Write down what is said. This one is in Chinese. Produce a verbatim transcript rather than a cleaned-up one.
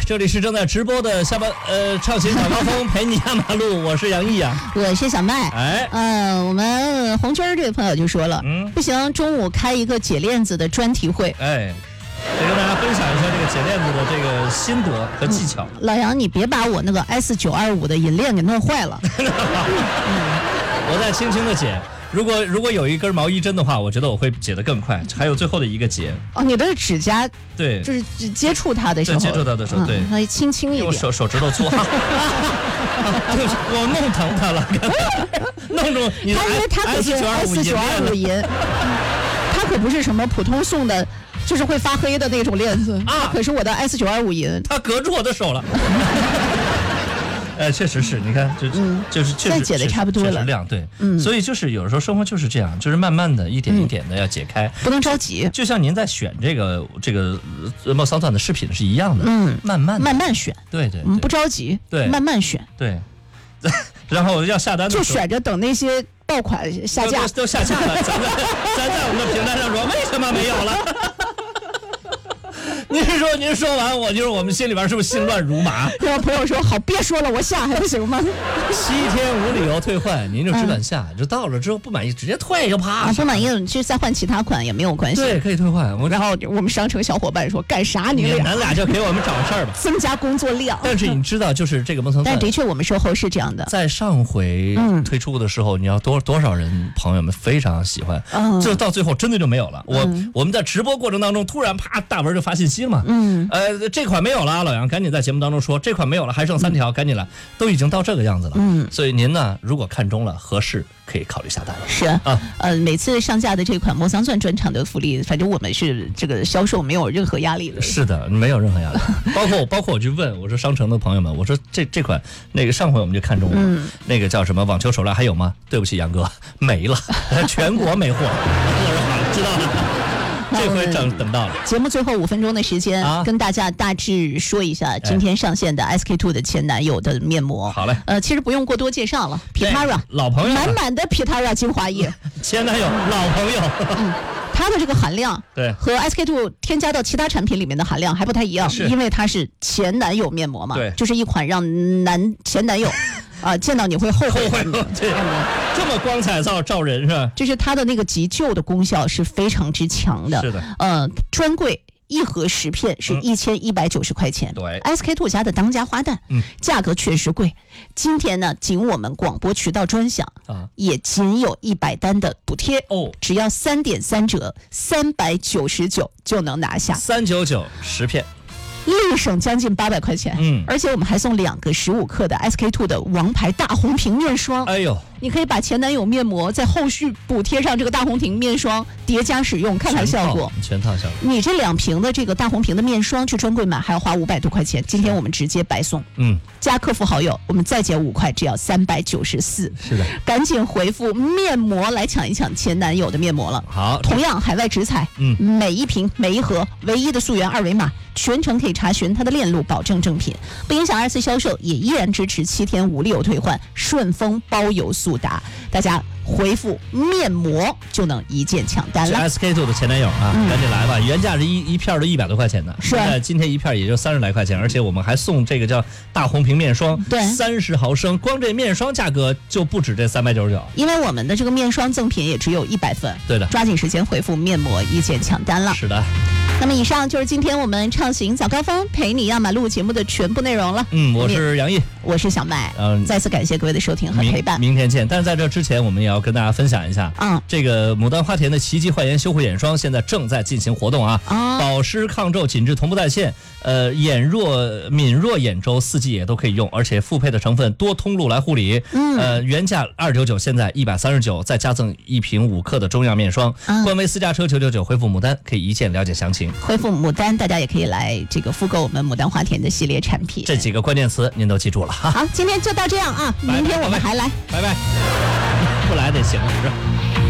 这里是正在直播的下班呃畅行早高峰，陪你压马路，我是杨毅啊， 我是小麦。 哎， 呃，我们红军这位朋友就说了，嗯，不行，中午开一个解链子的专题会。 哎，得跟大家分享一下这个解链子的这个心得和技巧。 嗯、老杨，你别把我那个 S 九二五的银链给弄坏了。嗯、 我再轻轻的解。如果如果有一根毛衣针的话，我觉得我会解得更快。还有最后的一个结。 哦，你的指甲对， 就是接触它的时候， 接触它的时候，对， 那、嗯、轻轻一点。 我手手指头粗，就是我弄疼它了，弄中你的 S 九二五 S 九二五银，它可不是什么普通送的，就是会发黑的那种链子啊，可是我的 S 九二五银， 它隔住我的手了。呃，确实是，你看，就、嗯、就是确实解的差不多了， 量对，嗯，所以就是有的时候生活就是这样，就是慢慢的一点一点的要解开， 嗯、不能着急。 就像您在选这个这个莫桑段的饰品是一样的，嗯，慢慢慢慢选， 对 对, 对， 我们不着急， 对， 慢慢选， 对。然后要下单的时候， 就选着等那些爆款下架， 都, 都下架了，咱在咱在我们的平台上说为什么没有了？您说您说完，我就是我们心里边是不是心乱如麻？ 然后朋友说好，别说了，我下还不行吗？ 七天无理由退换，您就只管下，嗯、就到了之后不满意直接退就啪。 啊，不满意了，其实再换其他款也没有关系。 对，可以退换。 然后我们商城小伙伴说干啥你俩？ 咱俩就给我们找事儿吧， 增加工作量。 但是你知道，就是这个莫桑段， 但的确我们售后是这样的。 在上回推出的时候，嗯、你要多多少人朋友们非常喜欢，嗯、就到最后真的就没有了。我、嗯、我们在直播过程当中，突然啪大文就发信息了嘛，嗯。呃，这款没有了啊，老杨，赶紧在节目当中说，这款没有了，还剩三条，嗯、赶紧来，都已经到这个样子了。嗯，所以您呢，如果看中了合适，可以考虑下单了。 是啊，呃，每次上架的这款莫桑钻专场的福利，反正我们是这个销售没有任何压力的。 是的，没有任何压力。包括包括我去问，我说商城的朋友们，我说这这款那个上回我们就看中了，嗯、那个叫什么网球手链还有吗？对不起，杨哥，没了，全国没货。我说好，知道了。这回等等到了。 节目最后五分钟的时间，啊、跟大家大致说一下今天上线的 S K two 的前男友的面膜。 好嘞， 呃，其实不用过多介绍了 ，Pitara 老朋友， 满满的 Pitara 精华液， 前男友老朋友。 嗯，它的这个含量对和 S K two 添加到其他产品里面的含量还不太一样，因为它是前男友面膜嘛， 对， 就是一款让男前男友。啊，见到你会后悔的。 对，这么光彩照照人是吧？ 就是它的那个急救的功效是非常之强的。 是的。 呃，专柜一盒十片是一千一百九十块钱。 对 ，S K two 家的当家花旦，嗯，价格确实贵。今天呢，仅我们广播渠道专享啊，也仅有一百单的补贴哦，只要三点三折，三百九十九就能拿下。 三九九十片。 立省将近八百块钱，嗯，而且我们还送两个十五克的 S K two 的王牌大红瓶面霜。 哎呦， 你可以把前男友面膜在后续补贴上这个大红瓶面霜，叠加使用，看看效果。 全套效果。 你这两瓶的这个大红瓶的面霜去专柜买还要花五百多块钱，今天我们直接白送。嗯，加客服好友，我们再减五块，只要三百九十四。 是的， 赶紧回复面膜来抢一抢前男友的面膜了。 好， 同样海外直采，嗯，每一瓶每一盒唯一的溯源二维码。全程可以查询它的链路，保证正品，不影响二次销售，也依然支持七天无理由退换，顺丰包邮速达。大家回复面膜就能一键抢单了。 S K two 的前男友啊，嗯、赶紧来吧！原价是一一片都一百多块钱的， 是啊， 今天一片也就三十来块钱，而且我们还送这个叫大红瓶面霜， 对， 三十毫升，光这面霜价格就不止这三百九十九。 因为我们的这个面霜赠品也只有一百份， 对的， 抓紧时间回复面膜一键抢单了。 是的。 那么以上就是今天我们畅行早高峰陪你压马路节目的全部内容了。 嗯，我是杨毅， 我是小麦。嗯，再次感谢各位的收听和陪伴。 明, 明天见。但是在这之前，我们也要跟大家分享一下，嗯，这个牡丹花田的奇迹焕颜修护眼霜现在正在进行活动啊，哦、保湿抗皱紧致同步在线，呃，眼弱敏弱眼周四季也都可以用，而且复配的成分多通路来护理。嗯，呃，原价二九九，现在一百三十九，再加赠一瓶五克的中药面霜。嗯、官微私家车九九九回复牡丹，可以一键了解详情。 回复牡丹，大家也可以来这个复购我们牡丹花田的系列产品。 这几个关键词您都记住了哈。 好，今天就到这样啊，明天我们还来。 拜拜，不来得行是不是？